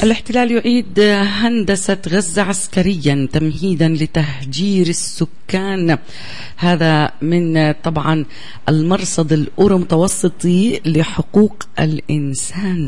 الاحتلال يعيد هندسة غزة عسكريا تمهيدا لتهجير السكان. هذا من طبعا المرصد الأورو-متوسطي لحقوق الإنسان.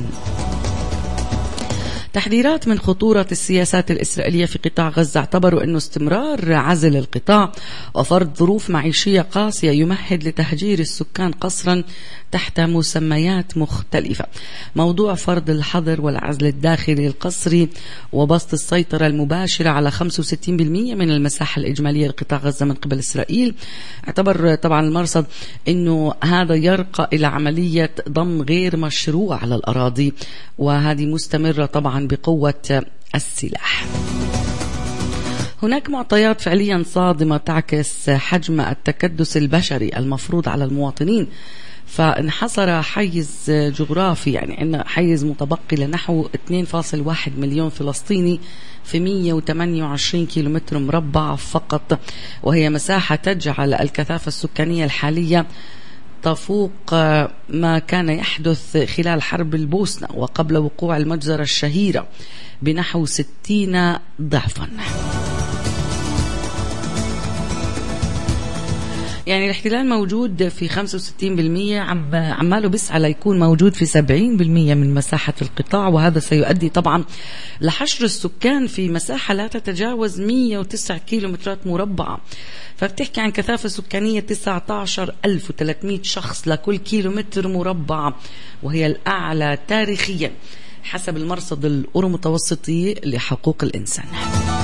تحذيرات من خطورة السياسات الإسرائيلية في قطاع غزة. اعتبروا أنه استمرار عزل القطاع وفرض ظروف معيشية قاسية يمهد لتهجير السكان قسرا تحت مسميات مختلفة. موضوع فرض الحظر والعزل الداخلي القسري وبسط السيطرة المباشرة على 65% من المساحة الإجمالية لقطاع غزة من قبل إسرائيل. اعتبر طبعا المرصد أنه هذا يرقى إلى عملية ضم غير مشروع على الأراضي، وهذه مستمرة طبعا بقوة السلاح. هناك معطيات فعليا صادمة تعكس حجم التكدس البشري المفروض على المواطنين. فانحصر حيز جغرافي، يعني عندنا حيز متبقي لنحو 2.1 مليون فلسطيني في 128 كيلومتر مربع فقط، وهي مساحة تجعل الكثافة السكانية الحالية تفوق ما كان يحدث خلال حرب البوسنة وقبل وقوع المجزرة الشهيرة بنحو 60 ضعفا. يعني الاحتلال موجود في 65%، عماله بيسعى ليكون موجود في 70% من مساحة القطاع، وهذا سيؤدي طبعا لحشر السكان في مساحة لا تتجاوز 109 كيلومترات مربعة. فبتحكي عن كثافة سكانية 19,300 شخص لكل كيلومتر مربع، وهي الأعلى تاريخيا حسب المرصد الأورو-متوسطي لحقوق الإنسان.